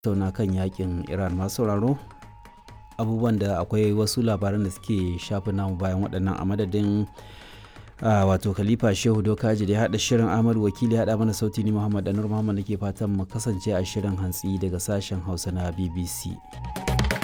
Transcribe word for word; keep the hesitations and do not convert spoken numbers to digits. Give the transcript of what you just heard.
tattauna kan yakin Iran. Masu sauraro, abubuwan da akwai wasu labaran da suke shafin namu bayan waɗannan a madadin Uh, wato Khalifa Shehu Dokaji da ya haɗa shirin, Ahmad Wakili ya haɗa mana sauti, ni Muhammad Anur Muhammad nake fatan mu kasance a shirin hantsi daga sashen Hausa na B B C.